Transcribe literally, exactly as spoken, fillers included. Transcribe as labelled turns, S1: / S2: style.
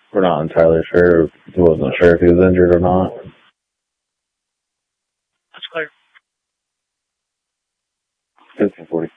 S1: We're not entirely sure. He wasn't sure if he was injured or not.
S2: That's clear.
S1: fifteen forty.